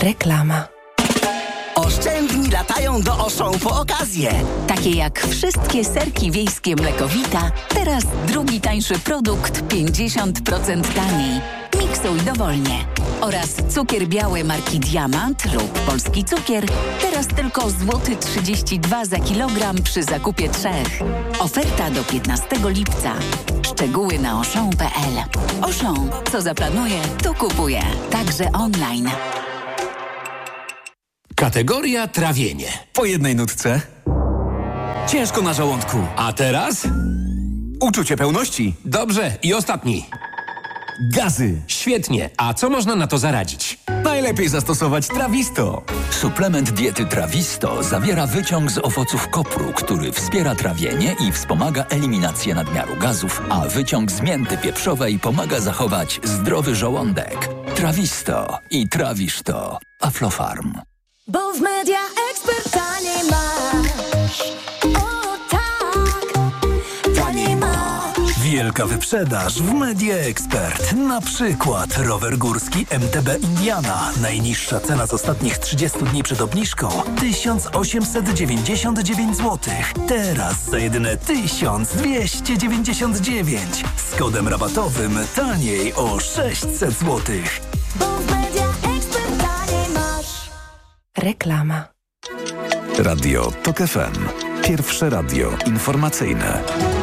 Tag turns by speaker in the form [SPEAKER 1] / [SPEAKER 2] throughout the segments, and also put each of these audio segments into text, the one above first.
[SPEAKER 1] Reklama.
[SPEAKER 2] Oszczędni latają do Auchan po okazję.
[SPEAKER 3] Takie jak wszystkie serki wiejskie Mlekowita, teraz drugi tańszy produkt 50% taniej. Miksuj dowolnie. Oraz cukier biały marki Diamant lub Polski Cukier, teraz tylko złoty 32 za kilogram przy zakupie 3. Oferta do 15 lipca. Szczegóły na auchan.pl. Auchan, co zaplanuje, to kupuje. Także online.
[SPEAKER 4] Kategoria trawienie.
[SPEAKER 5] Po jednej nutce. Ciężko na żołądku.
[SPEAKER 4] A teraz?
[SPEAKER 5] Uczucie pełności.
[SPEAKER 4] Dobrze, i ostatni.
[SPEAKER 5] Gazy.
[SPEAKER 4] Świetnie. A co można na to zaradzić?
[SPEAKER 5] Najlepiej zastosować Trawisto.
[SPEAKER 6] Suplement diety Trawisto zawiera wyciąg z owoców kopru, który wspiera trawienie i wspomaga eliminację nadmiaru gazów, a wyciąg z mięty pieprzowej pomaga zachować zdrowy żołądek. Trawisto i trawisz to. Aflofarm.
[SPEAKER 7] Bo w Media Expert taniej masz. O tak, taniej masz.
[SPEAKER 8] Wielka wyprzedaż w Media Expert. Na przykład rower górski MTB Indiana. Najniższa cena z ostatnich 30 dni przed obniżką 1899 zł. Teraz za jedyne 1299. Z kodem rabatowym taniej o 600 zł.
[SPEAKER 7] Bo w Media Expert taniej masz.
[SPEAKER 1] Reklama.
[SPEAKER 8] Radio TOK FM. Pierwsze radio informacyjne.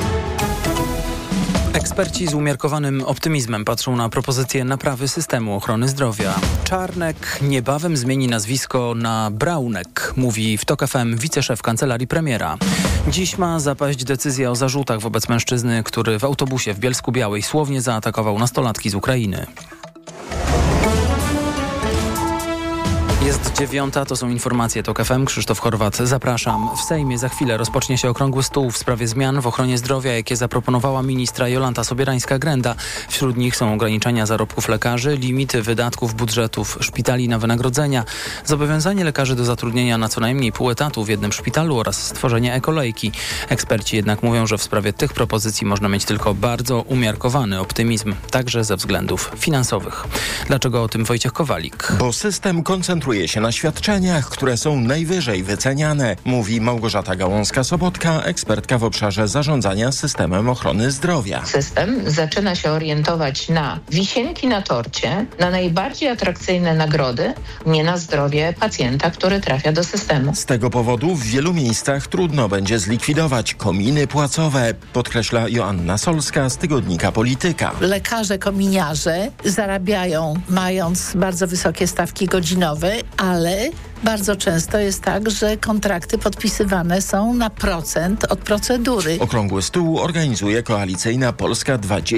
[SPEAKER 9] Eksperci z umiarkowanym optymizmem patrzą na propozycję naprawy systemu ochrony zdrowia. Czarnek niebawem zmieni nazwisko na Braunek, mówi w TOK FM wiceszef kancelarii premiera. Dziś ma zapaść decyzja o zarzutach wobec mężczyzny, który w autobusie w Bielsku-Białej słownie zaatakował nastolatki z Ukrainy. Jest 9, to są informacje TOK FM. Krzysztof Horwat, zapraszam. W Sejmie za chwilę rozpocznie się okrągły stół w sprawie zmian w ochronie zdrowia, jakie zaproponowała ministra Jolanta Sobierańska-Grenda. Wśród nich są ograniczenia zarobków lekarzy, limity wydatków budżetów szpitali na wynagrodzenia, zobowiązanie lekarzy do zatrudnienia na co najmniej pół etatu w jednym szpitalu oraz stworzenie ekolejki. Eksperci jednak mówią, że w sprawie tych propozycji można mieć tylko bardzo umiarkowany optymizm, także ze względów finansowych. Dlaczego o tym Wojciech Kowalik?
[SPEAKER 10] Bo system koncentruje się na świadczeniach, które są najwyżej wyceniane, mówi Małgorzata Gałązka-Sobotka, ekspertka w obszarze zarządzania systemem ochrony zdrowia.
[SPEAKER 11] System zaczyna się orientować na wisienki na torcie, na najbardziej atrakcyjne nagrody, nie na zdrowie pacjenta, który trafia do systemu.
[SPEAKER 10] Z tego powodu w wielu miejscach trudno będzie zlikwidować kominy płacowe, podkreśla Joanna Solska z tygodnika Polityka.
[SPEAKER 12] Lekarze kominiarze zarabiają, mając bardzo wysokie stawki godzinowe, ale bardzo często jest tak, że kontrakty podpisywane są na procent od procedury.
[SPEAKER 10] Okrągły stół organizuje koalicyjna Polska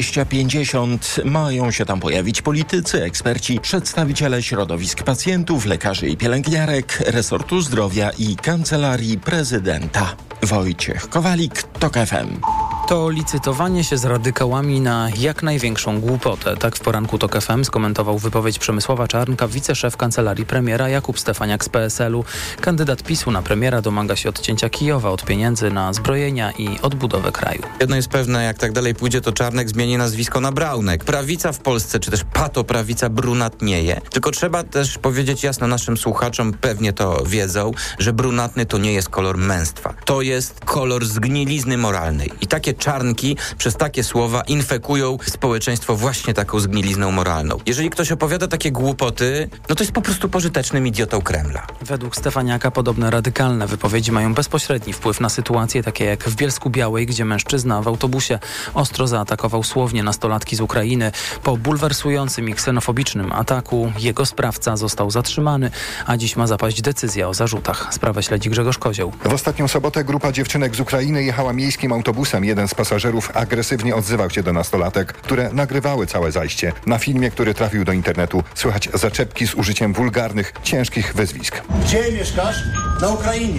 [SPEAKER 10] 2050. Mają się tam pojawić politycy, eksperci, przedstawiciele środowisk pacjentów, lekarzy i pielęgniarek, resortu zdrowia i kancelarii prezydenta. Wojciech Kowalik, TOK FM.
[SPEAKER 9] To licytowanie się z radykałami na jak największą głupotę. Tak w poranku TOK FM skomentował wypowiedź Przemysława Czarnka, wiceszef kancelarii premiera. Jakub Stefaniak z PSL-u. Kandydat PiS-u na premiera domaga się odcięcia Kijowa od pieniędzy na zbrojenia i odbudowę kraju.
[SPEAKER 13] Jedno jest pewne, jak tak dalej pójdzie, to Czarnek zmieni nazwisko na Braunek. Prawica w Polsce, czy też patoprawica brunatnieje. Tylko trzeba też powiedzieć jasno naszym słuchaczom, pewnie to wiedzą, że brunatny to nie jest kolor męstwa. To jest kolor zgnilizny moralnej. I takie czarnki przez takie słowa infekują społeczeństwo właśnie taką zgnilizną moralną. Jeżeli ktoś opowiada takie głupoty, no to jest po prostu pożytecznym idiotą Kremla.
[SPEAKER 9] Według Stefaniaka podobne radykalne wypowiedzi mają bezpośredni wpływ na sytuacje takie jak w Bielsku-Białej, gdzie mężczyzna w autobusie ostro zaatakował słownie nastolatki z Ukrainy. Po bulwersującym i ksenofobicznym ataku jego sprawca został zatrzymany, a dziś ma zapaść decyzja o zarzutach. Sprawę śledzi Grzegorz Kozioł.
[SPEAKER 14] W ostatnią sobotę grupa dziewczynek z Ukrainy jechała miejskim autobusem. Jeden z pasażerów agresywnie odzywał się do nastolatek, które nagrywały całe zajście. Na filmie, który trafił do internetu, słychać zaczepki z użyciem wulgarnych, ciężkich wyzwisk.
[SPEAKER 15] Gdzie mieszkasz? Na Ukrainie.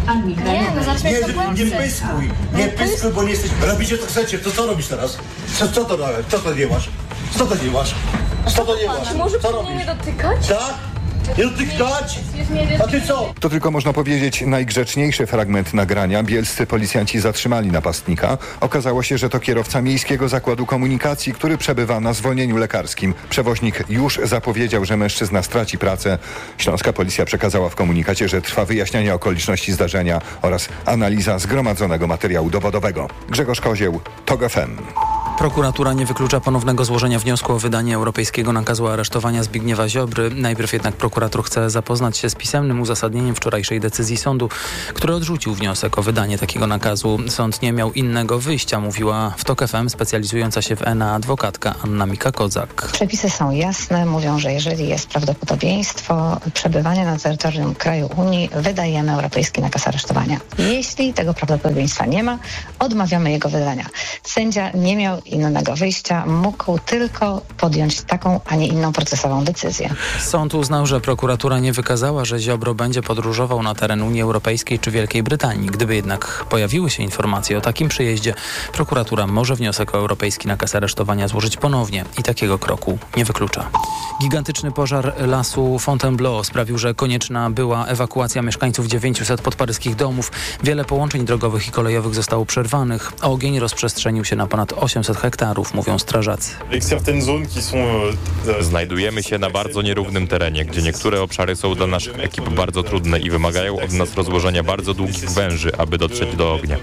[SPEAKER 15] Nie pyskuj, bo nie jesteś... Robicie to chcecie, to co robisz teraz? Co to nie masz? Co to nie masz?
[SPEAKER 16] Czy może pan mnie dotykać?
[SPEAKER 15] Tak? Nie dotykać! A ty co?
[SPEAKER 14] To tylko można powiedzieć najgrzeczniejszy fragment nagrania. Bielscy policjanci zatrzymali napastnika. Okazało się, że to kierowca Miejskiego Zakładu Komunikacji, który przebywa na zwolnieniu lekarskim. Przewoźnik już zapowiedział, że mężczyzna straci pracę. Śląska policja przekazała w komunikacie, że trwa wyjaśnianie okoliczności zdarzenia oraz analiza zgromadzonego materiału dowodowego. Grzegorz Kozieł, TOG FM.
[SPEAKER 9] Prokuratura nie wyklucza ponownego złożenia wniosku o wydanie europejskiego nakazu aresztowania Zbigniewa Ziobry. Najpierw jednak prokurator chce zapoznać się z pisemnym uzasadnieniem wczorajszej decyzji sądu, który odrzucił wniosek o wydanie takiego nakazu. Sąd nie miał innego wyjścia, mówiła w TOK FM specjalizująca się w ENA adwokatka Anna Mika-Kozak.
[SPEAKER 16] Przepisy są jasne, mówią, że jeżeli jest prawdopodobieństwo przebywania na terytorium kraju Unii, wydajemy europejski nakaz aresztowania. Jeśli tego prawdopodobieństwa nie ma, odmawiamy jego wydania. Sędzia nie miał innego wyjścia, mógł tylko podjąć taką, a nie inną procesową decyzję.
[SPEAKER 9] Sąd uznał, że prokuratura nie wykazała, że Ziobro będzie podróżował na teren Unii Europejskiej czy Wielkiej Brytanii. Gdyby jednak pojawiły się informacje o takim przyjeździe, prokuratura może wniosek o europejski nakaz aresztowania złożyć ponownie i takiego kroku nie wyklucza. Gigantyczny pożar lasu Fontainebleau sprawił, że konieczna była ewakuacja mieszkańców 900 podparyskich domów. Wiele połączeń drogowych i kolejowych zostało przerwanych. Ogień rozprzestrzenił się na ponad 800 hektarów, mówią strażacy.
[SPEAKER 17] Znajdujemy się na bardzo nierównym terenie, gdzie niektóre obszary są dla naszych ekip bardzo trudne i wymagają od nas rozłożenia bardzo długich węży, aby dotrzeć do ognia.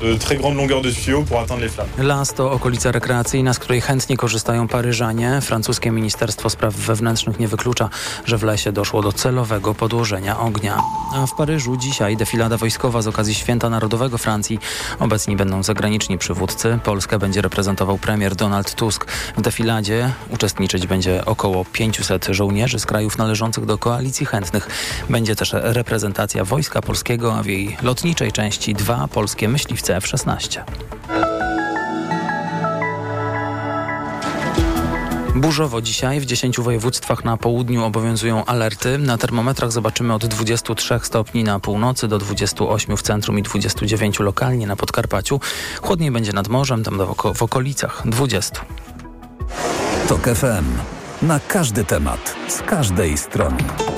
[SPEAKER 9] Las to okolica rekreacyjna, z której chętnie korzystają Paryżanie. Francuskie Ministerstwo Spraw Wewnętrznych nie wyklucza, że w lesie doszło do celowego podłożenia ognia. A w Paryżu dzisiaj defilada wojskowa z okazji Święta Narodowego Francji. Obecni będą zagraniczni przywódcy. Polskę będzie reprezentował premier Donald Tusk. W defiladzie uczestniczyć będzie około 500 żołnierzy z krajów należących do koalicji chętnych. Będzie też reprezentacja Wojska Polskiego, a w jej lotniczej części 2 polskie myśliwce F-16. Burzowo dzisiaj w 10 województwach na południu obowiązują alerty. Na termometrach zobaczymy od 23 stopni na północy do 28 w centrum i 29 lokalnie na Podkarpaciu. Chłodniej będzie nad morzem, tam w okolicach 20.
[SPEAKER 18] TOK FM. Na każdy temat, z każdej strony.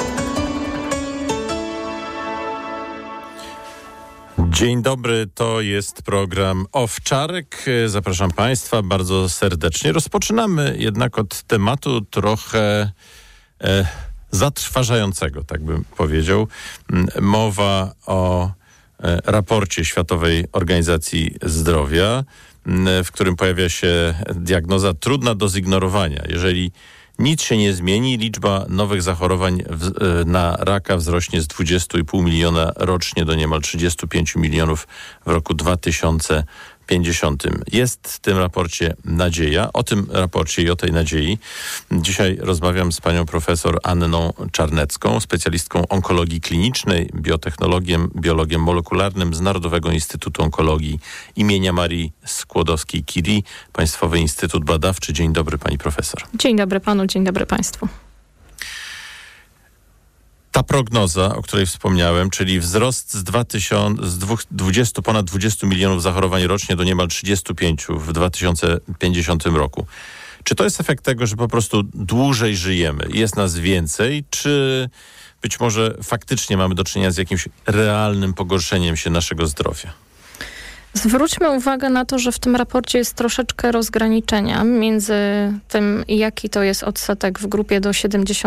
[SPEAKER 19] Dzień dobry, to jest program Owczarek. Zapraszam Państwa bardzo serdecznie. Rozpoczynamy jednak od tematu trochę zatrważającego, tak bym powiedział. Mowa o raporcie Światowej Organizacji Zdrowia, w którym pojawia się diagnoza trudna do zignorowania. Jeżeli nic się nie zmieni, liczba nowych zachorowań na raka wzrośnie z 20,5 miliona rocznie do niemal 35 milionów w roku 2050. Jest w tym raporcie nadzieja. O tym raporcie i o tej nadziei dzisiaj rozmawiam z panią profesor Anną Czarnecką, specjalistką onkologii klinicznej, biologiem molekularnym z Narodowego Instytutu Onkologii imienia Marii Skłodowskiej-Curie, Państwowy Instytut Badawczy. Dzień dobry pani profesor.
[SPEAKER 20] Dzień dobry panu, dzień dobry państwu.
[SPEAKER 19] Ta prognoza, o której wspomniałem, czyli wzrost z ponad 20 milionów zachorowań rocznie do niemal 35 w 2050 roku. Czy to jest efekt tego, że po prostu dłużej żyjemy, jest nas więcej, czy być może faktycznie mamy do czynienia z jakimś realnym pogorszeniem się naszego zdrowia?
[SPEAKER 20] Zwróćmy uwagę na to, że w tym raporcie jest troszeczkę między tym, jaki to jest odsetek w grupie do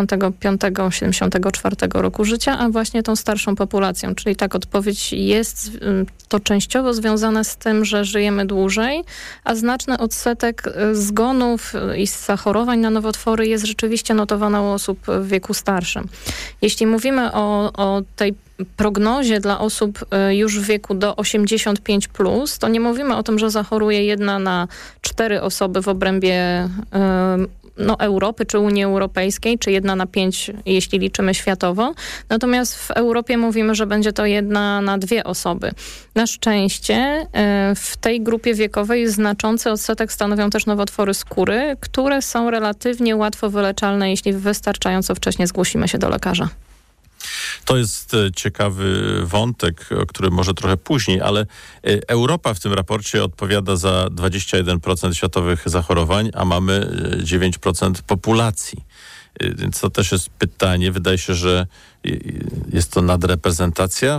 [SPEAKER 20] 75-74 roku życia, a właśnie tą starszą populacją. Czyli tak, odpowiedź jest to częściowo związane z tym, że żyjemy dłużej, a znaczny odsetek zgonów i zachorowań na nowotwory jest rzeczywiście notowany u osób w wieku starszym. Jeśli mówimy o tej prognozie dla osób już w wieku do 85+, to nie mówimy o tym, że zachoruje 1 na 4 osoby w obrębie Europy czy Unii Europejskiej, czy 1 na 5, jeśli liczymy światowo. Natomiast w Europie mówimy, że będzie to 1 na 2 osoby. Na szczęście w tej grupie wiekowej znaczący odsetek stanowią też nowotwory skóry, które są relatywnie łatwo wyleczalne, jeśli wystarczająco wcześnie zgłosimy się do lekarza.
[SPEAKER 19] To jest ciekawy wątek, o którym może trochę później, ale Europa w tym raporcie odpowiada za 21% światowych zachorowań, a mamy 9% populacji. Więc to też jest pytanie. Wydaje się, że jest to nadreprezentacja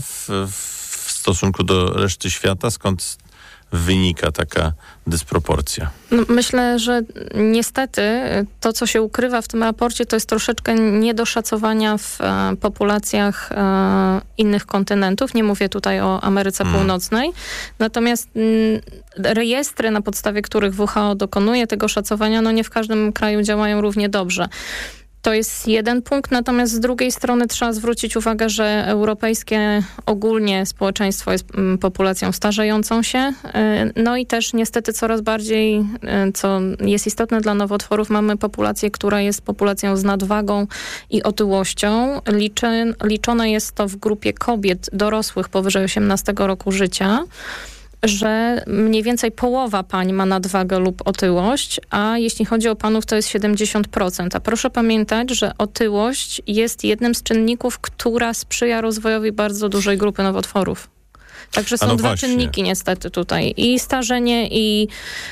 [SPEAKER 19] w stosunku do reszty świata. Skąd wynika taka dysproporcja?
[SPEAKER 20] Myślę, że niestety to, co się ukrywa w tym raporcie, to jest troszeczkę niedoszacowania w populacjach innych kontynentów. Nie mówię tutaj o Ameryce Północnej. Natomiast rejestry, na podstawie których WHO dokonuje tego szacowania, no nie w każdym kraju działają równie dobrze. To jest jeden punkt, natomiast z drugiej strony trzeba zwrócić uwagę, że europejskie ogólnie społeczeństwo jest populacją starzejącą się. No i też niestety coraz bardziej, co jest istotne dla nowotworów, mamy populację, która jest populacją z nadwagą i otyłością. Liczone jest to w grupie kobiet dorosłych powyżej 18 roku życia, że mniej więcej połowa pań ma nadwagę lub otyłość, a jeśli chodzi o panów, to jest 70%. A proszę pamiętać, że otyłość jest jednym z czynników, która sprzyja rozwojowi bardzo dużej grupy nowotworów. Także są dwa czynniki niestety tutaj. I starzenie, i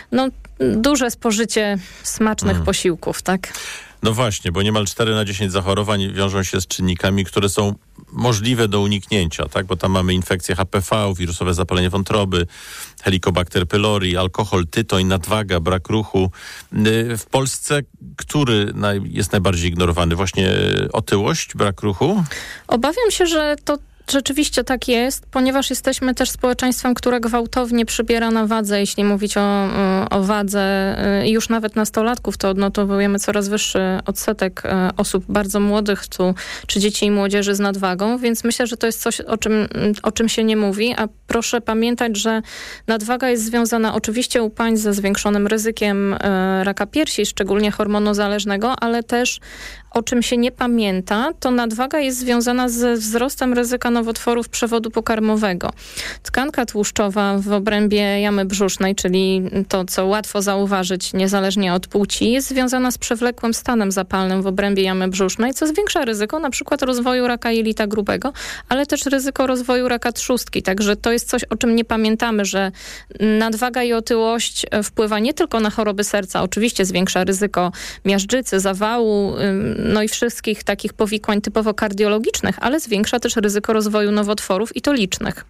[SPEAKER 20] duże spożycie smacznych posiłków, tak?
[SPEAKER 19] No właśnie, bo niemal 4 na 10 zachorowań wiążą się z czynnikami, które są możliwe do uniknięcia, tak? Bo tam mamy infekcje HPV, wirusowe zapalenie wątroby, Helicobacter pylori, alkohol, tytoń, nadwaga, brak ruchu. W Polsce który jest najbardziej ignorowany? Właśnie otyłość, brak ruchu?
[SPEAKER 20] Obawiam się, że to rzeczywiście tak jest, ponieważ jesteśmy też społeczeństwem, które gwałtownie przybiera na wadze. Jeśli mówić o wadze już nawet nastolatków, to odnotowujemy coraz wyższy odsetek osób bardzo młodych, czy dzieci i młodzieży z nadwagą, więc myślę, że to jest coś, o czym się nie mówi, a proszę pamiętać, że nadwaga jest związana oczywiście u pań ze zwiększonym ryzykiem raka piersi, szczególnie hormonozależnego, ale też o czym się nie pamięta, to nadwaga jest związana ze wzrostem ryzyka nowotworów przewodu pokarmowego. Tkanka tłuszczowa w obrębie jamy brzusznej, czyli to, co łatwo zauważyć niezależnie od płci, jest związana z przewlekłym stanem zapalnym w obrębie jamy brzusznej, co zwiększa ryzyko na przykład rozwoju raka jelita grubego, ale też ryzyko rozwoju raka trzustki. Także to jest coś, o czym nie pamiętamy, że nadwaga i otyłość wpływa nie tylko na choroby serca, oczywiście zwiększa ryzyko miażdżycy, zawału, no i wszystkich takich powikłań typowo kardiologicznych, ale zwiększa też ryzyko rozwoju nowotworów i to licznych.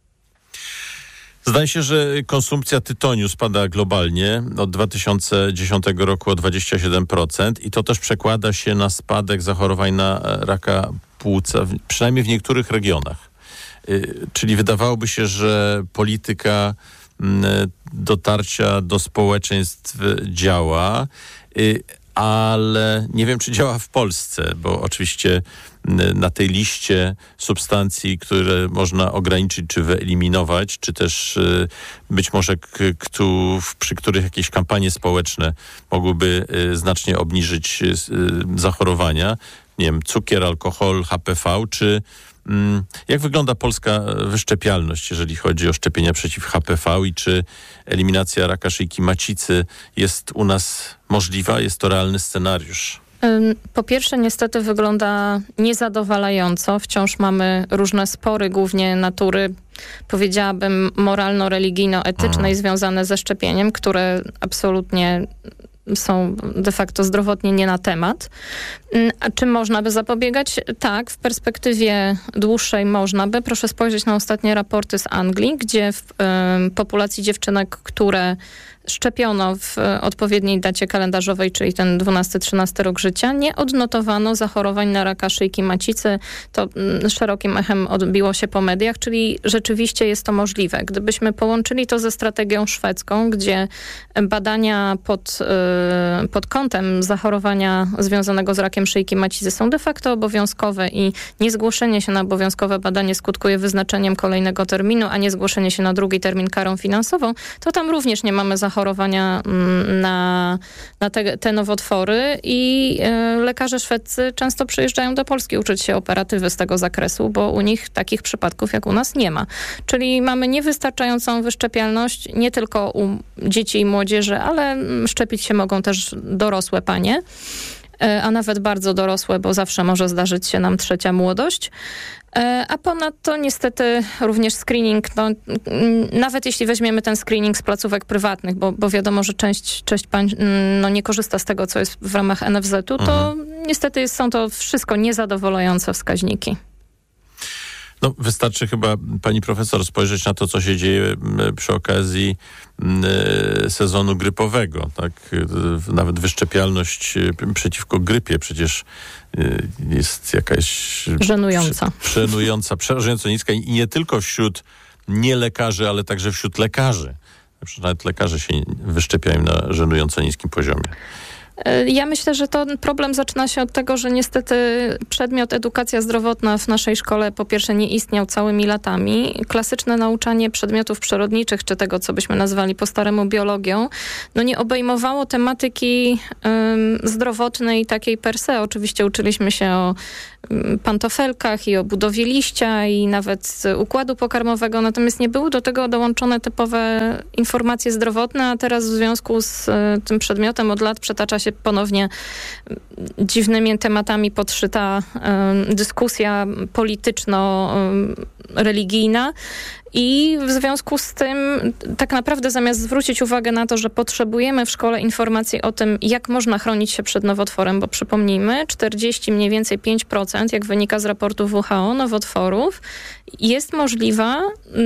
[SPEAKER 19] Zdaje się, że konsumpcja tytoniu spada globalnie od 2010 roku o 27% i to też przekłada się na spadek zachorowań na raka płuca, przynajmniej w niektórych regionach. Czyli wydawałoby się, że polityka dotarcia do społeczeństw działa, ale nie wiem, czy działa w Polsce, bo oczywiście na tej liście substancji, które można ograniczyć czy wyeliminować, czy też być może przy których jakieś kampanie społeczne mogłyby znacznie obniżyć zachorowania, nie wiem, cukier, alkohol, HPV, czy jak wygląda polska wyszczepialność, jeżeli chodzi o szczepienia przeciw HPV i czy eliminacja raka szyjki macicy jest u nas możliwa? Jest to realny scenariusz?
[SPEAKER 20] Po pierwsze, niestety wygląda niezadowalająco. Wciąż mamy różne spory, głównie natury, powiedziałabym, moralno-religijno-etycznej związane ze szczepieniem, które absolutnie są de facto zdrowotnie nie na temat. A czy można by zapobiegać? Tak, w perspektywie dłuższej można by. Proszę spojrzeć na ostatnie raporty z Anglii, gdzie w populacji dziewczynek, które szczepiono w odpowiedniej dacie kalendarzowej, czyli ten 12-13 rok życia, nie odnotowano zachorowań na raka szyjki macicy. To szerokim echem odbiło się po mediach, czyli rzeczywiście jest to możliwe. Gdybyśmy połączyli to ze strategią szwedzką, gdzie badania pod kątem zachorowania związanego z rakiem szyjki macicy są de facto obowiązkowe i niezgłoszenie się na obowiązkowe badanie skutkuje wyznaczeniem kolejnego terminu, a niezgłoszenie się na drugi termin karą finansową, to tam również nie mamy zachorowania na te nowotwory i lekarze szwedzcy często przyjeżdżają do Polski uczyć się operatywy z tego zakresu, bo u nich takich przypadków jak u nas nie ma. Czyli mamy niewystarczającą wyszczepialność nie tylko u dzieci i młodzieży, ale szczepić się mogą też dorosłe panie. a nawet bardzo dorosłe, bo zawsze może zdarzyć się nam trzecia młodość. A ponadto niestety również screening, nawet jeśli weźmiemy ten screening z placówek prywatnych, bo wiadomo, że część pań nie korzysta z tego, co jest w ramach NFZ-u, to niestety są to wszystko niezadowalające wskaźniki.
[SPEAKER 19] No, wystarczy chyba, pani profesor, spojrzeć na to, co się dzieje przy okazji sezonu grypowego. Tak? Nawet wyszczepialność przeciwko grypie przecież jest jakaś...
[SPEAKER 20] Żenująca.
[SPEAKER 19] Przerażająco niska i nie tylko wśród nielekarzy, ale także wśród lekarzy. Nawet lekarze się wyszczepiają na żenująco niskim poziomie.
[SPEAKER 20] Ja myślę, że ten problem zaczyna się od tego, że niestety przedmiot edukacja zdrowotna w naszej szkole po pierwsze nie istniał całymi latami. Klasyczne nauczanie przedmiotów przyrodniczych, czy tego, co byśmy nazwali po staremu biologią, nie obejmowało tematyki zdrowotnej takiej per se. Oczywiście uczyliśmy się o pantofelkach i o budowie liścia i nawet układu pokarmowego, natomiast nie były do tego dołączone typowe informacje zdrowotne, a teraz w związku z tym przedmiotem od lat przetacza się ponownie dziwnymi tematami podszyta dyskusja polityczno-religijna. I w związku z tym tak naprawdę zamiast zwrócić uwagę na to, że potrzebujemy w szkole informacji o tym, jak można chronić się przed nowotworem, bo przypomnijmy, 40 mniej więcej 5%, jak wynika z raportu WHO, nowotworów jest możliwa,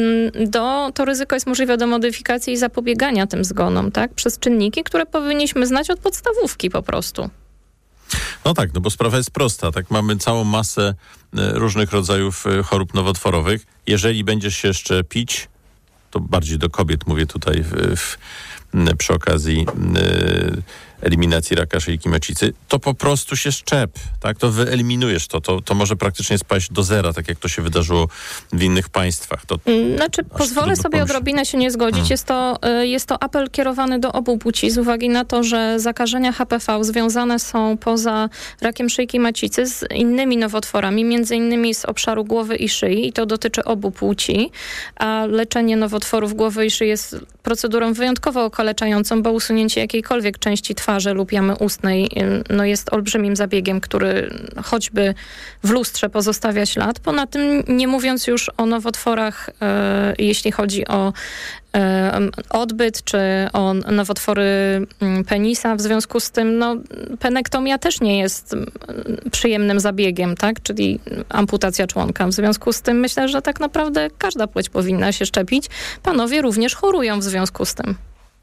[SPEAKER 20] to ryzyko jest możliwe do modyfikacji i zapobiegania tym zgonom, tak? Przez czynniki, które powinniśmy znać od podstawówki po prostu.
[SPEAKER 19] No tak, bo sprawa jest prosta. Tak, mamy całą masę różnych rodzajów chorób nowotworowych. Jeżeli będziesz się szczepić, to bardziej do kobiet mówię tutaj przy okazji eliminacji raka szyjki macicy, to po prostu się szczep, tak? To wyeliminujesz to może praktycznie spaść do zera, tak jak to się wydarzyło w innych państwach.
[SPEAKER 20] Pozwolę sobie odrobinę się nie zgodzić. Jest to apel kierowany do obu płci z uwagi na to, że zakażenia HPV związane są poza rakiem szyjki macicy z innymi nowotworami, między innymi z obszaru głowy i szyi i to dotyczy obu płci, a leczenie nowotworów głowy i szyi jest procedurą wyjątkowo okaleczającą, bo usunięcie jakiejkolwiek części twarzy lub jamy ustnej jest olbrzymim zabiegiem, który choćby w lustrze pozostawia ślad. Poza tym nie mówiąc już o nowotworach, jeśli chodzi o odbyt, czy o nowotwory penisa. W związku z tym penektomia też nie jest przyjemnym zabiegiem, tak? Czyli amputacja członka. W związku z tym myślę, że tak naprawdę każda płeć powinna się szczepić. Panowie również chorują w związku z tym.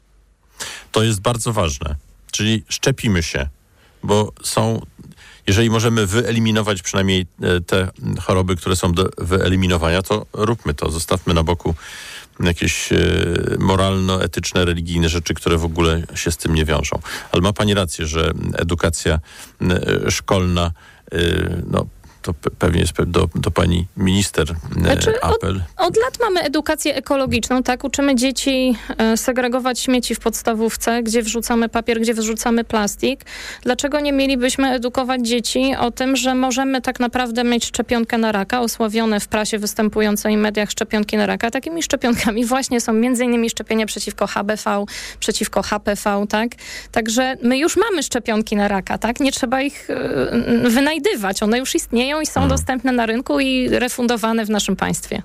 [SPEAKER 19] To jest bardzo ważne. Czyli szczepimy się, bo jeżeli możemy wyeliminować przynajmniej te choroby, które są do wyeliminowania, to róbmy to. Zostawmy na boku jakieś moralno-etyczne, religijne rzeczy, które w ogóle się z tym nie wiążą. Ale ma pani rację, że edukacja szkolna, to pewnie jest do pani minister apel.
[SPEAKER 20] Od lat mamy edukację ekologiczną, tak? Uczymy dzieci segregować śmieci w podstawówce, gdzie wrzucamy papier, gdzie wrzucamy plastik. Dlaczego nie mielibyśmy edukować dzieci o tym, że możemy tak naprawdę mieć szczepionkę na raka, osławione w prasie występującej i mediach szczepionki na raka. Takimi szczepionkami właśnie są m.in. szczepienia przeciwko HBV, przeciwko HPV, tak? Także my już mamy szczepionki na raka, tak? Nie trzeba ich wynajdywać. One już istnieją i są dostępne na rynku i refundowane w naszym państwie.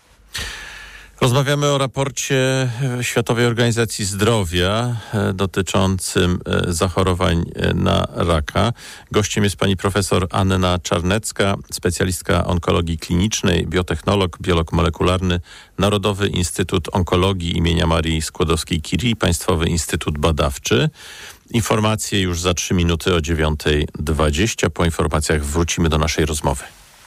[SPEAKER 19] Rozmawiamy o raporcie Światowej Organizacji Zdrowia dotyczącym zachorowań na raka. Gościem jest pani profesor Anna Czarnecka, specjalistka onkologii klinicznej, biotechnolog, biolog molekularny, Narodowy Instytut Onkologii imienia Marii Skłodowskiej-Curie, Państwowy Instytut Badawczy. Informacje już za 3 minuty o 9:20. Po informacjach wrócimy do naszej rozmowy.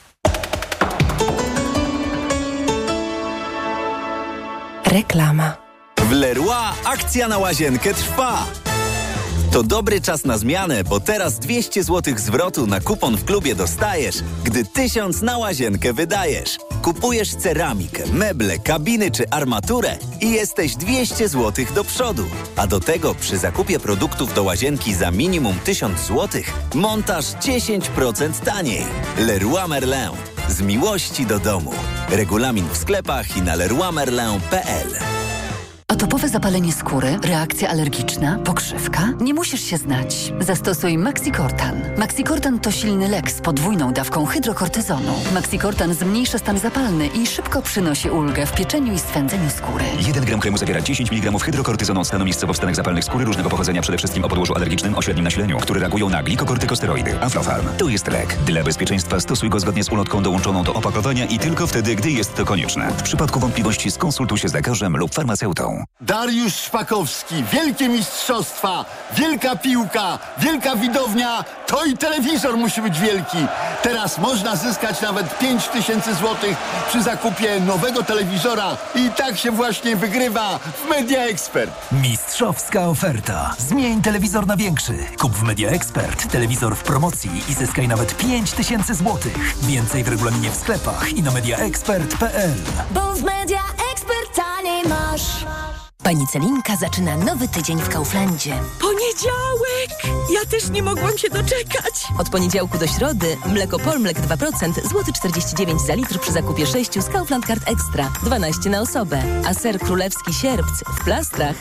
[SPEAKER 1] Reklama.
[SPEAKER 2] W Leroy akcja na łazienkę trwa. To dobry czas na zmianę, bo teraz 200 zł zwrotu na kupon w klubie dostajesz, gdy 1000 na łazienkę wydajesz. Kupujesz ceramikę, meble, kabiny czy armaturę i jesteś 200 zł do przodu. A do tego przy zakupie produktów do łazienki za minimum 1000 zł montaż 10% taniej. Leroy Merlin. Z miłości do domu. Regulamin w sklepach i na leroymerlin.pl.
[SPEAKER 3] Potopowe zapalenie skóry, reakcja alergiczna, pokrzywka? Nie musisz się znać. Zastosuj Maxicortan. Maxicortan to silny lek z podwójną dawką hydrokortyzonu. Maxicortan zmniejsza stan zapalny i szybko przynosi ulgę w pieczeniu i swędzeniu skóry.
[SPEAKER 21] 1 gram kremu zawiera 10 mg hydrokortyzonu stanowiskowo w stanach zapalnych skóry różnego pochodzenia, przede wszystkim o podłożu alergicznym o średnim nasileniu, które reagują na glikokortykosteroidy. Aflofarm to jest lek. Dla bezpieczeństwa stosuj go zgodnie z ulotką dołączoną do opakowania i tylko wtedy, gdy jest to konieczne. W przypadku wątpliwości skonsultuj się z lekarzem lub farmaceutą.
[SPEAKER 22] Dariusz Szpakowski, wielkie mistrzostwa, wielka piłka, wielka widownia, to i telewizor musi być wielki. Teraz można zyskać nawet 5000 zł przy zakupie nowego telewizora i tak się właśnie wygrywa w Media Expert.
[SPEAKER 8] Mistrzowska oferta. Zmień telewizor na większy. Kup w Media Expert telewizor w promocji i zyskaj nawet 5000 zł. Więcej w regulaminie w sklepach i na mediaexpert.pl.
[SPEAKER 7] Bo w Media Expert taniej masz.
[SPEAKER 1] Pani Celinka zaczyna nowy tydzień w Kauflandzie.
[SPEAKER 23] Poniedziałek! Ja też nie mogłam się doczekać.
[SPEAKER 1] Od poniedziałku do środy mleko Polmlek 2%, złoty 49 za litr przy zakupie 6 z Kaufland Card Extra, 12 na osobę. A ser królewski sierpc w plastrach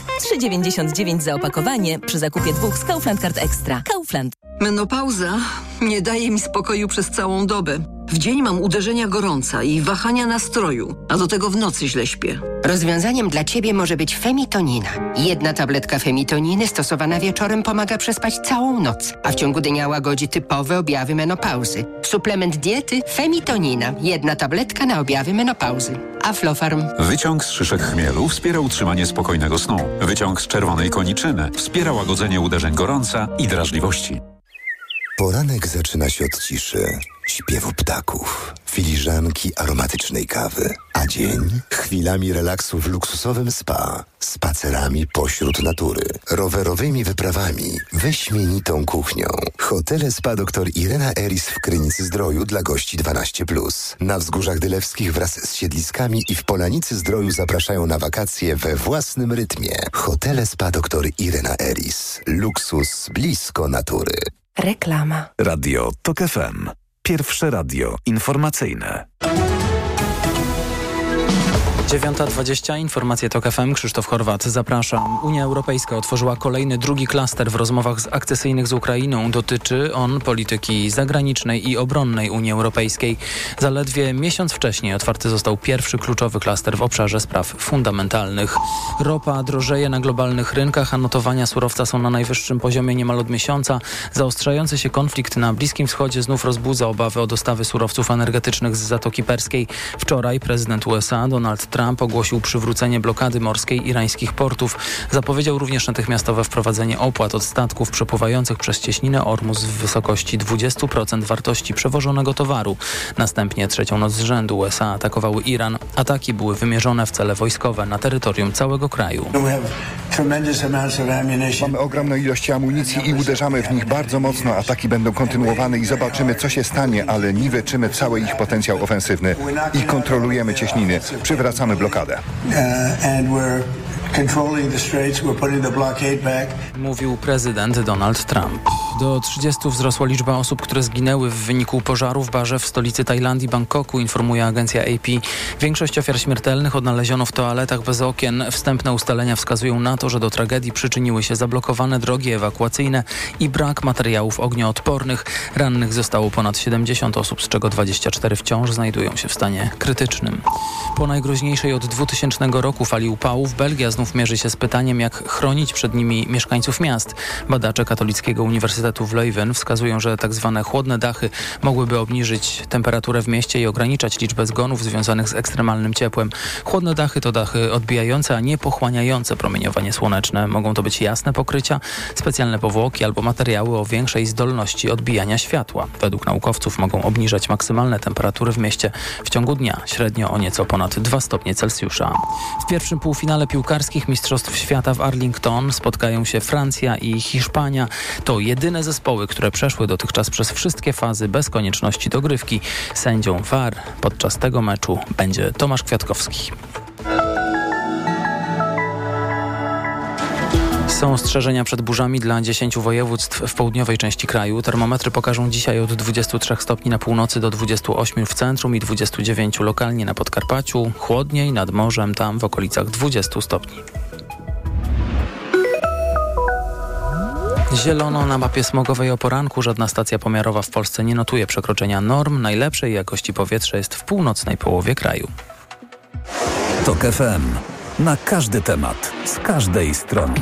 [SPEAKER 1] 3,99 za opakowanie przy zakupie 2 z Kaufland Card Extra. Kaufland.
[SPEAKER 24] Menopauza nie daje mi spokoju przez całą dobę. W dzień mam uderzenia gorąca i wahania nastroju, a do tego w nocy źle śpię.
[SPEAKER 25] Rozwiązaniem dla Ciebie może być Femitonina. 1 tabletka Femitoniny stosowana wieczorem pomaga przespać całą noc, a w ciągu dnia łagodzi typowe objawy menopauzy. Suplement diety Femitonina. 1 tabletka na objawy menopauzy. Aflofarm.
[SPEAKER 26] Wyciąg z szyszek chmielu wspiera utrzymanie spokojnego snu. Wyciąg z czerwonej koniczyny wspiera łagodzenie uderzeń gorąca i drażliwości.
[SPEAKER 27] Poranek zaczyna się od ciszy, śpiewu ptaków, filiżanki aromatycznej kawy, a dzień chwilami relaksu w luksusowym spa, spacerami pośród natury, rowerowymi wyprawami, wyśmienitą kuchnią. Hotele Spa dr Irena Eris w Krynicy-Zdroju dla gości 12+. Na Wzgórzach Dylewskich wraz z siedliskami i w Polanicy-Zdroju zapraszają na wakacje we własnym rytmie. Hotele Spa dr Irena Eris. Luksus blisko natury.
[SPEAKER 1] Reklama.
[SPEAKER 18] Radio TOK FM. Pierwsze radio informacyjne.
[SPEAKER 9] 9:20. Informacje TOK FM. Krzysztof Horwat. Zapraszam. Unia Europejska otworzyła kolejny drugi klaster w rozmowach akcesyjnych z Ukrainą. Dotyczy on polityki zagranicznej i obronnej Unii Europejskiej. Zaledwie miesiąc wcześniej otwarty został pierwszy kluczowy klaster w obszarze spraw fundamentalnych. Ropa drożeje na globalnych rynkach, a notowania surowca są na najwyższym poziomie niemal od miesiąca. Zaostrzający się konflikt na Bliskim Wschodzie znów rozbudza obawy o dostawy surowców energetycznych z Zatoki Perskiej. Wczoraj prezydent USA Donald Trump ogłosił przywrócenie blokady morskiej irańskich portów. Zapowiedział również natychmiastowe wprowadzenie opłat od statków przepływających przez cieśninę Ormus w wysokości 20% wartości przewożonego towaru. Następnie trzecią noc z rzędu USA atakowały Iran. Ataki były wymierzone w cele wojskowe na terytorium całego kraju.
[SPEAKER 14] Mamy ogromną ilość amunicji i uderzamy w nich bardzo mocno. Ataki będą kontynuowane i zobaczymy, co się stanie, ale niweczymy cały ich potencjał ofensywny i kontrolujemy cieśniny. Przywracamy blokadę.
[SPEAKER 9] Mówił prezydent Donald Trump. Do 30 wzrosła liczba osób, które zginęły w wyniku pożaru w barze w stolicy Tajlandii, Bangkoku, informuje agencja AP. Większość ofiar śmiertelnych odnaleziono w toaletach bez okien. Wstępne ustalenia wskazują na to, że do tragedii przyczyniły się zablokowane drogi ewakuacyjne i brak materiałów ognioodpornych. Rannych zostało ponad 70 osób, z czego 24 wciąż znajdują się w stanie krytycznym. Po najgroźniejszej od 2000 roku fali upałów Belgia znów mierzy się z pytaniem, jak chronić przed nimi mieszkańców miast. Badacze Katolickiego Uniwersytetu w Leuven wskazują, że tak zwane chłodne dachy mogłyby obniżyć temperaturę w mieście i ograniczać liczbę zgonów związanych z ekstremalnym ciepłem. Chłodne dachy to dachy odbijające, a nie pochłaniające promieniowanie słoneczne. Mogą to być jasne pokrycia, specjalne powłoki albo materiały o większej zdolności odbijania światła. Według naukowców mogą obniżać maksymalne temperatury w mieście w ciągu dnia, średnio o nieco ponad 2 stopnie Celsjusza. W pierwszym półfinale piłkarskich Mistrzostw Świata w Arlington spotkają się Francja i Hiszpania. To jedyne zespoły, które przeszły dotychczas przez wszystkie fazy bez konieczności dogrywki. Sędzią VAR podczas tego meczu będzie Tomasz Kwiatkowski. Są ostrzeżenia przed burzami dla 10 województw w południowej części kraju. Termometry pokażą dzisiaj od 23 stopni na północy do 28 w centrum i 29 lokalnie na Podkarpaciu. Chłodniej nad morzem, tam w okolicach 20 stopni. Zielono na mapie smogowej o poranku. Żadna stacja pomiarowa w Polsce nie notuje przekroczenia norm. Najlepszej jakości powietrza jest w północnej połowie kraju.
[SPEAKER 18] TOK FM. Na każdy temat, z każdej strony.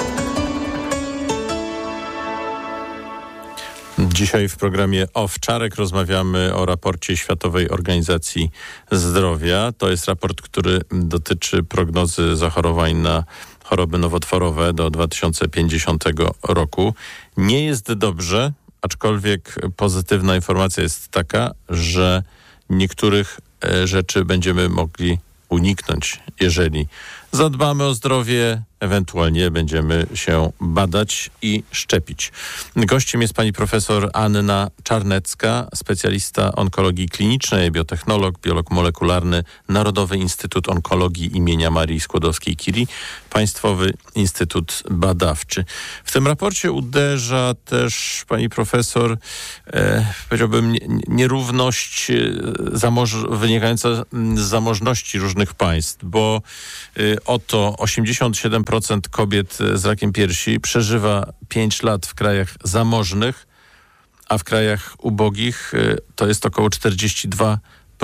[SPEAKER 19] Dzisiaj w programie Owczarek rozmawiamy o raporcie Światowej Organizacji Zdrowia. To jest raport, który dotyczy prognozy zachorowań na choroby nowotworowe do 2050 roku. Nie jest dobrze, aczkolwiek pozytywna informacja jest taka, że niektórych rzeczy będziemy mogli uniknąć, jeżeli zadbamy o zdrowie, ewentualnie będziemy się badać i szczepić. Gościem jest pani profesor Anna Czarnecka, specjalista onkologii klinicznej, biotechnolog, biolog molekularny, Narodowy Instytut Onkologii imienia Marii Skłodowskiej-Curie, Państwowy Instytut Badawczy. W tym raporcie uderza też pani profesor, powiedziałbym, nierówność wynikająca z zamożności różnych państw, bo oto 87% kobiet z rakiem piersi przeżywa 5 lat w krajach zamożnych, a w krajach ubogich to jest około 42%.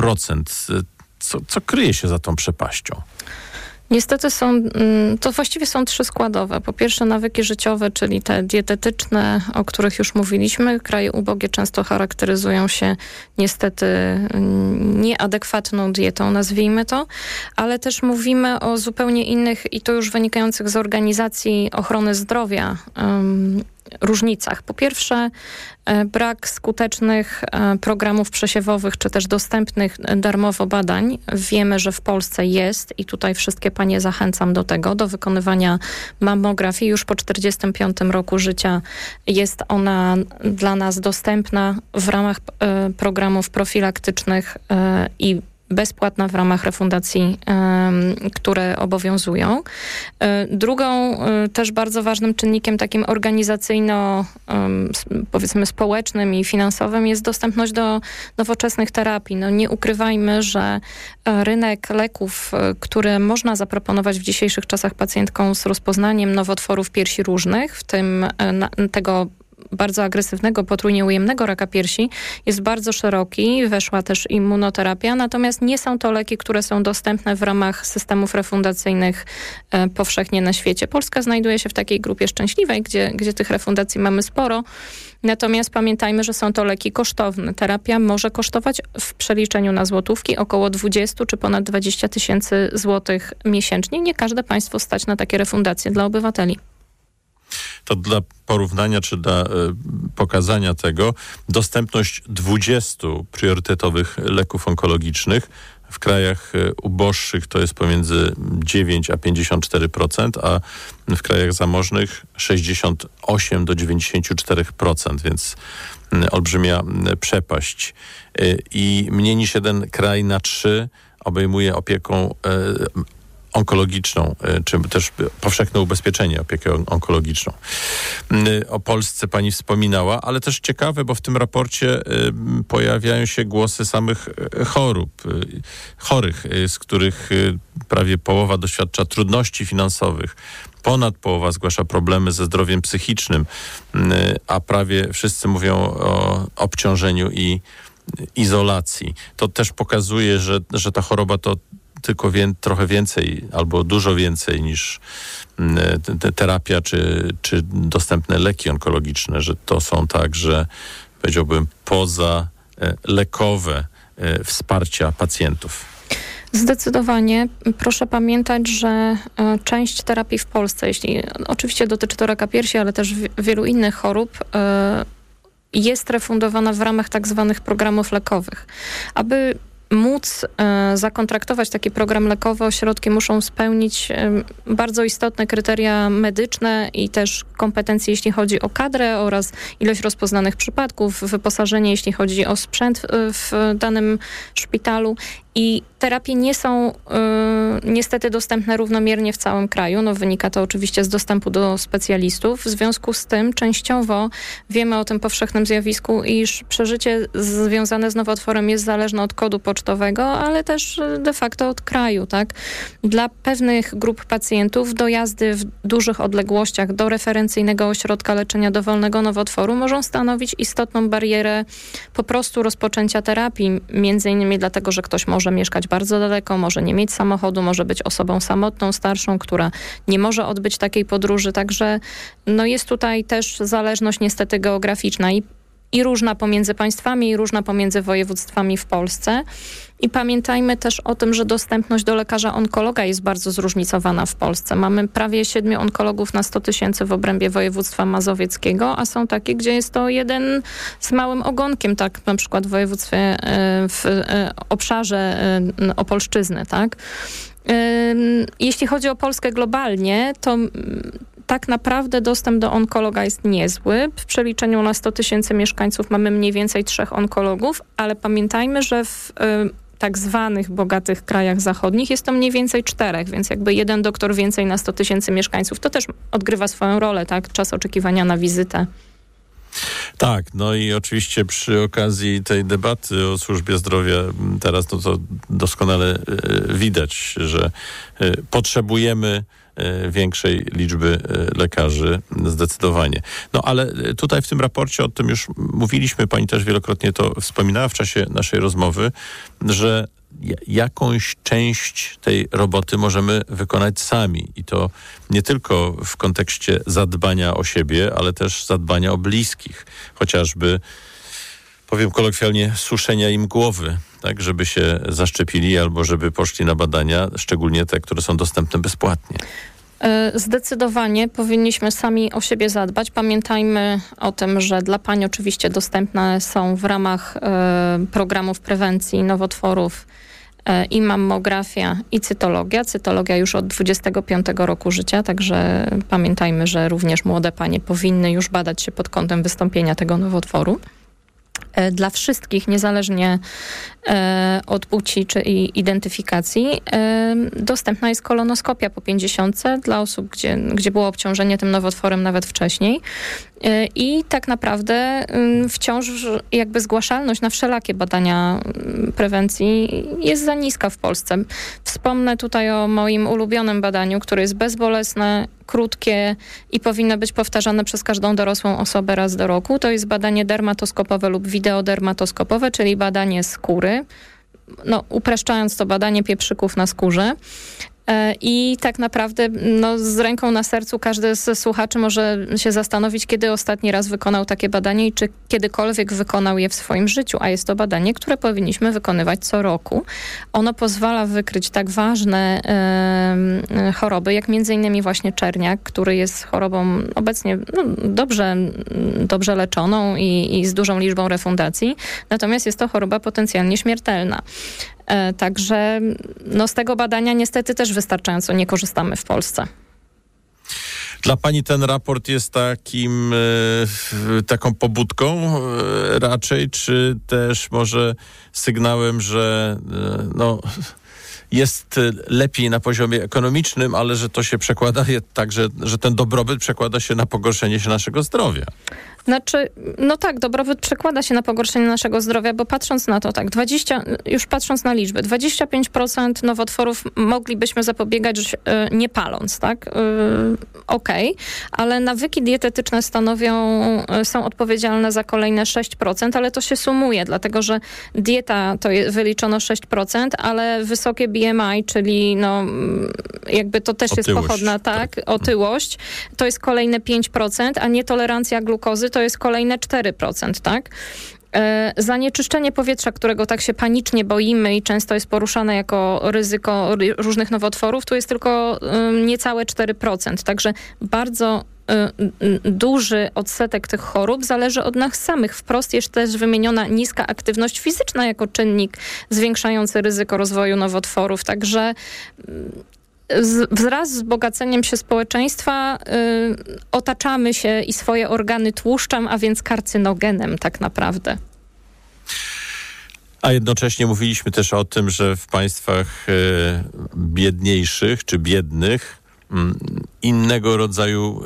[SPEAKER 19] Co kryje się za tą przepaścią?
[SPEAKER 20] Niestety to właściwie są 3 składowe. Po pierwsze nawyki życiowe, czyli te dietetyczne, o których już mówiliśmy. Kraje ubogie często charakteryzują się niestety nieadekwatną dietą, nazwijmy to, ale też mówimy o zupełnie innych i to już wynikających z organizacji ochrony zdrowia różnicach. Po pierwsze, brak skutecznych programów przesiewowych, czy też dostępnych darmowo badań. Wiemy, że w Polsce jest i tutaj wszystkie panie zachęcam do tego, do wykonywania mammografii. Już po 45 roku życia jest ona dla nas dostępna w ramach programów profilaktycznych i bezpłatna w ramach refundacji, które obowiązują. Drugą też bardzo ważnym czynnikiem takim organizacyjno, powiedzmy społecznym i finansowym jest dostępność do nowoczesnych terapii. No nie ukrywajmy, że rynek leków, które można zaproponować w dzisiejszych czasach pacjentkom z rozpoznaniem nowotworów piersi różnych, w tym tego bardzo agresywnego, potrójnie ujemnego raka piersi jest bardzo szeroki. Weszła też immunoterapia, natomiast nie są to leki, które są dostępne w ramach systemów refundacyjnych powszechnie na świecie. Polska znajduje się w takiej grupie szczęśliwej, gdzie tych refundacji mamy sporo. Natomiast pamiętajmy, że są to leki kosztowne. Terapia może kosztować w przeliczeniu na złotówki około 20 czy ponad 20 tysięcy złotych miesięcznie. Nie każde państwo stać na takie refundacje dla obywateli.
[SPEAKER 19] To dla porównania, czy dla pokazania tego, dostępność 20 priorytetowych leków onkologicznych w krajach uboższych to jest pomiędzy 9 a 54%, a w krajach zamożnych 68 do 94%, więc olbrzymia przepaść. I mniej niż 1 kraj na 3 obejmuje opieką onkologiczną, czy też powszechne ubezpieczenie, opiekę onkologiczną. O Polsce pani wspominała, ale też ciekawe, bo w tym raporcie pojawiają się głosy samych chorych, z których prawie połowa doświadcza trudności finansowych. Ponad połowa zgłasza problemy ze zdrowiem psychicznym, a prawie wszyscy mówią o obciążeniu i izolacji. To też pokazuje, że ta choroba to tylko trochę więcej albo dużo więcej niż terapia czy dostępne leki onkologiczne, że to są także, powiedziałbym, pozalekowe wsparcia pacjentów.
[SPEAKER 20] Zdecydowanie. Proszę pamiętać, że część terapii w Polsce, oczywiście dotyczy to raka piersi, ale też wielu innych chorób, jest refundowana w ramach tak zwanych programów lekowych. Aby móc zakontraktować taki program lekowy, ośrodki muszą spełnić bardzo istotne kryteria medyczne i też kompetencje, jeśli chodzi o kadrę oraz ilość rozpoznanych przypadków, wyposażenie, jeśli chodzi o sprzęt w danym szpitalu I terapie nie są niestety dostępne równomiernie w całym kraju. No, wynika to oczywiście z dostępu do specjalistów. W związku z tym częściowo wiemy o tym powszechnym zjawisku, iż przeżycie związane z nowotworem jest zależne od kodu pocztowego, ale też de facto od kraju, tak? Dla pewnych grup pacjentów dojazdy w dużych odległościach do referencyjnego ośrodka leczenia dowolnego nowotworu mogą stanowić istotną barierę po prostu rozpoczęcia terapii. Między innymi dlatego, że ktoś może mieszkać bardzo daleko, może nie mieć samochodu, może być osobą samotną, starszą, która nie może odbyć takiej podróży. Także no jest tutaj też zależność niestety geograficzna i różna pomiędzy państwami, i różna pomiędzy województwami w Polsce. I pamiętajmy też o tym, że dostępność do lekarza onkologa jest bardzo zróżnicowana w Polsce. Mamy prawie 7 onkologów na 100 000 w obrębie województwa mazowieckiego, a są takie, gdzie jest to jeden z małym ogonkiem, tak na przykład w województwie, w obszarze Opolszczyzny, tak? Jeśli chodzi o Polskę globalnie, to tak naprawdę dostęp do onkologa jest niezły. W przeliczeniu na 100 000 mieszkańców mamy mniej więcej 3 onkologów, ale pamiętajmy, że w tak zwanych bogatych krajach zachodnich jest to mniej więcej 4, więc jakby 1 doktor więcej na 100 000 mieszkańców. To też odgrywa swoją rolę, tak? Czas oczekiwania na wizytę.
[SPEAKER 19] Tak, no i oczywiście przy okazji tej debaty o służbie zdrowia teraz to doskonale widać, że potrzebujemy większej liczby lekarzy, zdecydowanie. No ale tutaj w tym raporcie o tym już mówiliśmy, pani też wielokrotnie to wspominała w czasie naszej rozmowy, że jakąś część tej roboty możemy wykonać sami. I to nie tylko w kontekście zadbania o siebie, ale też zadbania o bliskich. Chociażby, powiem kolokwialnie, suszenia im głowy, tak, żeby się zaszczepili albo żeby poszli na badania, szczególnie te, które są dostępne bezpłatnie.
[SPEAKER 20] Zdecydowanie powinniśmy sami o siebie zadbać. Pamiętajmy o tym, że dla pań oczywiście dostępne są w ramach programów prewencji nowotworów i mammografia, i cytologia. Cytologia już od 25 roku życia, także pamiętajmy, że również młode panie powinny już badać się pod kątem wystąpienia tego nowotworu. Dla wszystkich, niezależnie od płci czy identyfikacji, dostępna jest kolonoskopia po 50 dla osób, gdzie było obciążenie tym nowotworem nawet wcześniej. I tak naprawdę wciąż jakby zgłaszalność na wszelakie badania prewencji jest za niska w Polsce. Wspomnę tutaj o moim ulubionym badaniu, które jest bezbolesne, krótkie i powinno być powtarzane przez każdą dorosłą osobę raz do roku. To jest badanie dermatoskopowe lub wideodermatoskopowe, czyli badanie skóry. No, upraszczając to, badanie pieprzyków na skórze. I tak naprawdę z ręką na sercu każdy z słuchaczy może się zastanowić, kiedy ostatni raz wykonał takie badanie i czy kiedykolwiek wykonał je w swoim życiu. A jest to badanie, które powinniśmy wykonywać co roku. Ono pozwala wykryć tak ważne choroby, jak między innymi właśnie czerniak, który jest chorobą obecnie dobrze leczoną i z dużą liczbą refundacji. Natomiast jest to choroba potencjalnie śmiertelna. Także z tego badania niestety też wystarczająco nie korzystamy w Polsce.
[SPEAKER 19] Dla pani ten raport jest taką pobudką raczej, czy też może sygnałem, że jest lepiej na poziomie ekonomicznym, ale że to się przekłada także, że ten dobrobyt przekłada się na pogorszenie się naszego zdrowia?
[SPEAKER 20] Tak, dobrobyt przekłada się na pogorszenie naszego zdrowia, bo patrząc na to, już patrząc na liczby, 25% nowotworów moglibyśmy zapobiegać nie paląc, tak? Okej, ale nawyki dietetyczne są odpowiedzialne za kolejne 6%, ale to się sumuje, dlatego że dieta to wyliczono 6%, ale wysokie BMI, czyli jakby to też jest pochodna, otyłość, to jest kolejne 5%, a nietolerancja glukozy to jest kolejne 4%, tak? Zanieczyszczenie powietrza, którego tak się panicznie boimy i często jest poruszane jako ryzyko różnych nowotworów, tu jest tylko niecałe 4%. Także bardzo duży odsetek tych chorób zależy od nas samych. Wprost jest też wymieniona niska aktywność fizyczna jako czynnik zwiększający ryzyko rozwoju nowotworów. Także wraz z wzbogaceniem się społeczeństwa otaczamy się i swoje organy tłuszczem, a więc karcynogenem tak naprawdę.
[SPEAKER 19] A jednocześnie mówiliśmy też o tym, że w państwach biedniejszych czy biednych innego rodzaju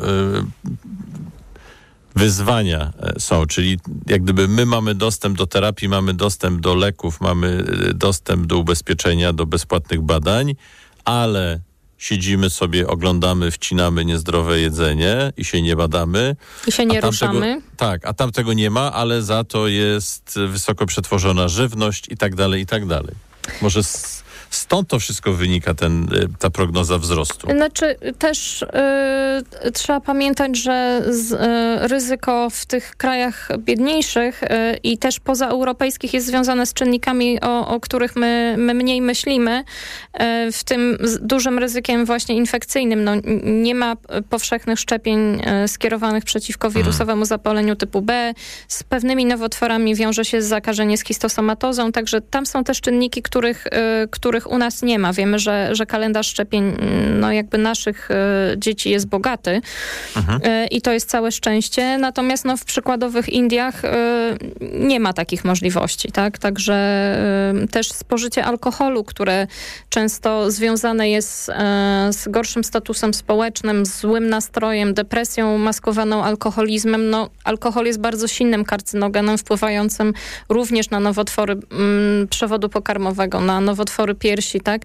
[SPEAKER 19] wyzwania są, czyli jak gdyby my mamy dostęp do terapii, mamy dostęp do leków, mamy dostęp do ubezpieczenia, do bezpłatnych badań, ale siedzimy sobie, oglądamy, wcinamy niezdrowe jedzenie i się nie badamy.
[SPEAKER 20] I się nie ruszamy.
[SPEAKER 19] A tam tego nie ma, ale za to jest wysoko przetworzona żywność i tak dalej, i tak dalej. Może stąd to wszystko wynika, ta prognoza wzrostu.
[SPEAKER 20] Znaczy też trzeba pamiętać, że ryzyko w tych krajach biedniejszych i też pozaeuropejskich jest związane z czynnikami, o których my mniej myślimy, w tym z dużym ryzykiem właśnie infekcyjnym. No, nie ma powszechnych szczepień skierowanych przeciwko wirusowemu zapaleniu typu B. Z pewnymi nowotworami wiąże się zakażenie schistosomatozą, także tam są też czynniki, których u nas nie ma. Wiemy, że kalendarz szczepień jakby naszych dzieci jest bogaty i to jest całe szczęście. Natomiast w przykładowych Indiach nie ma takich możliwości. Tak? Także też spożycie alkoholu, które często związane jest z gorszym statusem społecznym, z złym nastrojem, depresją maskowaną alkoholizmem. Alkohol jest bardzo silnym karcynogenem, wpływającym również na nowotwory przewodu pokarmowego, na nowotwory piersi, tak?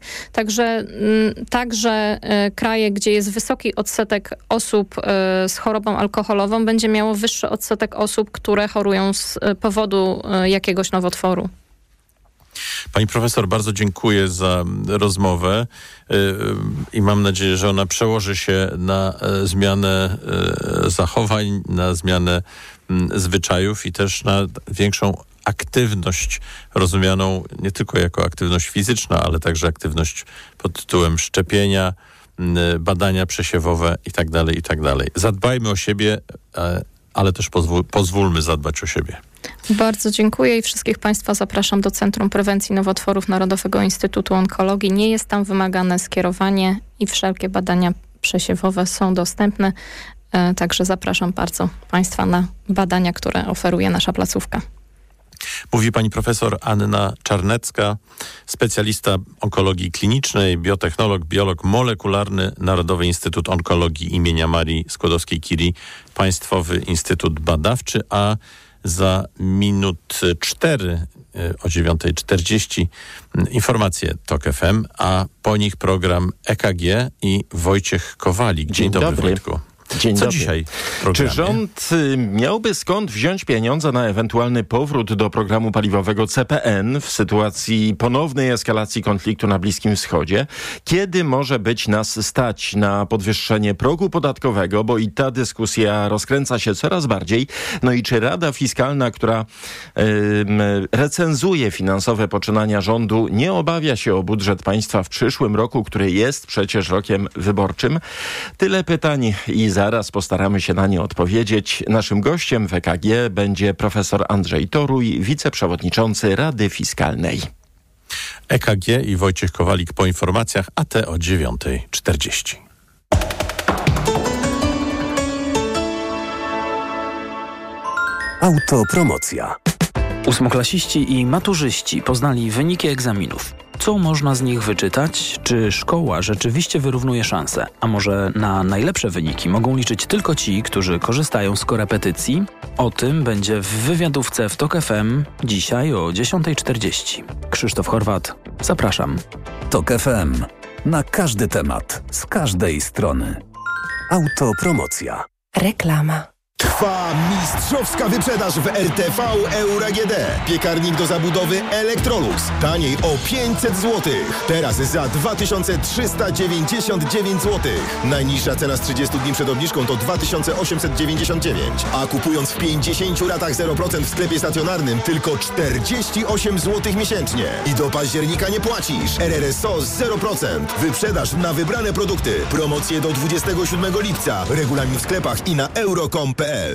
[SPEAKER 20] Także kraje, gdzie jest wysoki odsetek osób z chorobą alkoholową, będzie miało wyższy odsetek osób, które chorują z powodu jakiegoś nowotworu.
[SPEAKER 19] Pani profesor, bardzo dziękuję za rozmowę i mam nadzieję, że ona przełoży się na zmianę zachowań, na zmianę zwyczajów i też na większą aktywność rozumianą nie tylko jako aktywność fizyczna, ale także aktywność pod tytułem szczepienia, badania przesiewowe i tak dalej, i tak dalej. Zadbajmy o siebie, ale też pozwólmy zadbać o siebie.
[SPEAKER 20] Bardzo dziękuję i wszystkich Państwa zapraszam do Centrum Prewencji Nowotworów Narodowego Instytutu Onkologii. Nie jest tam wymagane skierowanie i wszelkie badania przesiewowe są dostępne. Także zapraszam bardzo Państwa na badania, które oferuje nasza placówka.
[SPEAKER 19] Mówi pani profesor Anna Czarnecka, specjalista onkologii klinicznej, biotechnolog, biolog molekularny, Narodowy Instytut Onkologii imienia Marii Skłodowskiej-Curie, Państwowy Instytut Badawczy, a za minut 4 o 9:40 informacje TOK FM, a po nich program EKG i Wojciech Kowalik. Dzień dobry, Wojtku.
[SPEAKER 4] Dzień
[SPEAKER 19] Co
[SPEAKER 4] dobry.
[SPEAKER 19] dzisiaj w programie?
[SPEAKER 4] Czy rząd miałby skąd wziąć pieniądze na ewentualny powrót do programu paliwowego CPN w sytuacji ponownej eskalacji konfliktu na Bliskim Wschodzie? Kiedy może być nas stać na podwyższenie progu podatkowego, bo i ta dyskusja rozkręca się coraz bardziej. No i czy Rada Fiskalna, która recenzuje finansowe poczynania rządu, nie obawia się o budżet państwa w przyszłym roku, który jest przecież rokiem wyborczym? Tyle pytań i zaraz postaramy się na nie odpowiedzieć. Naszym gościem w EKG będzie profesor Andrzej Toruj, wiceprzewodniczący Rady Fiskalnej.
[SPEAKER 19] EKG i Wojciech Kowalik po informacjach, a te o 9:40.
[SPEAKER 18] Autopromocja.
[SPEAKER 9] Ósmoklasiści i maturzyści poznali wyniki egzaminów. Co można z nich wyczytać? Czy szkoła rzeczywiście wyrównuje szanse? A może na najlepsze wyniki mogą liczyć tylko ci, którzy korzystają z korepetycji? O tym będzie w wywiadówce w TOK FM dzisiaj o 10:40. Krzysztof Horwat, zapraszam.
[SPEAKER 18] TOK FM. Na każdy temat, z każdej strony. Autopromocja.
[SPEAKER 5] Reklama.
[SPEAKER 6] Trwa mistrzowska wyprzedaż w RTV Euro AGD. Piekarnik do zabudowy Electrolux. Taniej o 500 zł. Teraz za 2399 zł. Najniższa cena z 30 dni przed obniżką to 2899. A kupując w 50 ratach 0% w sklepie stacjonarnym tylko 48 zł miesięcznie. I do października nie płacisz. RRSO 0%. Wyprzedaż na wybrane produkty. Promocje do 27 lipca. Regulamin w sklepach i na euro.com.pl.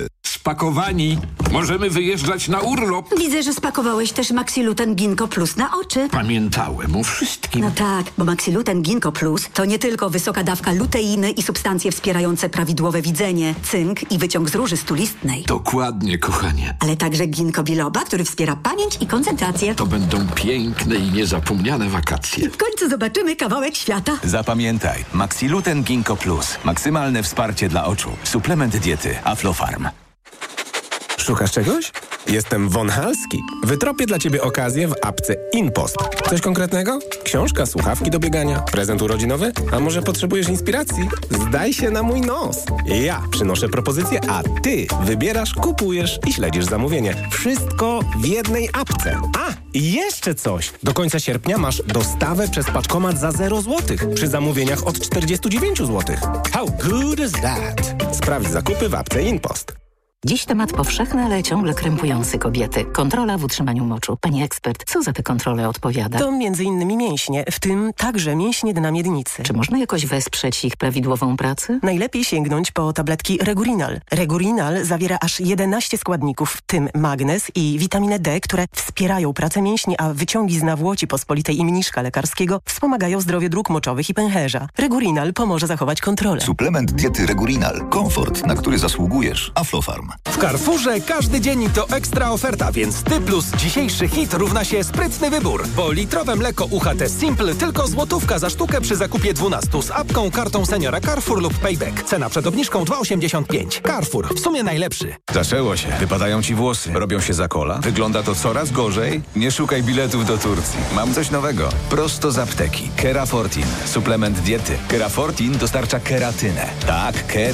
[SPEAKER 5] spakowani. Możemy wyjeżdżać na urlop.
[SPEAKER 10] Widzę, że spakowałeś też Maxiluten Ginkgo Plus na oczy.
[SPEAKER 5] Pamiętałem o wszystkim.
[SPEAKER 10] No tak, bo Maxiluten Ginkgo Plus to nie tylko wysoka dawka luteiny i substancje wspierające prawidłowe widzenie, cynk i wyciąg z róży stulistnej.
[SPEAKER 5] Dokładnie, kochanie.
[SPEAKER 10] Ale także ginkgo biloba, który wspiera pamięć i koncentrację.
[SPEAKER 5] To będą piękne i niezapomniane wakacje.
[SPEAKER 10] W końcu zobaczymy kawałek świata.
[SPEAKER 21] Zapamiętaj, Maxiluten Ginkgo Plus. Maksymalne wsparcie dla oczu. Suplement diety Aflofarm.
[SPEAKER 11] Szukasz czegoś? Jestem Von Halski. Wytropię dla Ciebie okazję w apce InPost. Coś konkretnego? Książka, słuchawki do biegania, prezent urodzinowy? A może potrzebujesz inspiracji? Zdaj się na mój nos. Ja przynoszę propozycję, a Ty wybierasz, kupujesz i śledzisz zamówienie. Wszystko w jednej apce. A, i jeszcze coś. Do końca sierpnia masz dostawę przez paczkomat za 0 zł przy zamówieniach od 49 zł. How good is that? Sprawdź zakupy w apce InPost.
[SPEAKER 12] Dziś temat powszechny, ale ciągle krępujący kobiety. Kontrola w utrzymaniu moczu. Pani ekspert, co za te kontrole odpowiada?
[SPEAKER 13] To m.in. mięśnie, w tym także mięśnie dna miednicy.
[SPEAKER 12] Czy można jakoś wesprzeć ich prawidłową pracę?
[SPEAKER 13] Najlepiej sięgnąć po tabletki Regurinal. Regurinal zawiera aż 11 składników, w tym magnez i witaminę D, które wspierają pracę mięśni, a wyciągi z nawłoci pospolitej i mniszka lekarskiego wspomagają zdrowie dróg moczowych i pęcherza. Regurinal pomoże zachować kontrolę.
[SPEAKER 21] Suplement diety Regurinal. Komfort, na który zasługujesz. Aflofarm.
[SPEAKER 15] W Carrefourze każdy dzień to ekstra oferta, więc Ty plus dzisiejszy hit równa się sprytny wybór. Bo litrowe mleko UHT Simple tylko złotówka za sztukę przy zakupie 12 z apką, kartą seniora Carrefour lub Payback. Cena przed obniżką 2,85. Carrefour, w sumie najlepszy.
[SPEAKER 16] Zaczęło się. Wypadają Ci włosy. Robią się za kola. Wygląda to coraz gorzej. Nie szukaj biletów do Turcji. Mam coś nowego. Prosto z apteki. Kerafortin. Suplement diety. Kerafortin dostarcza keratynę. Tak,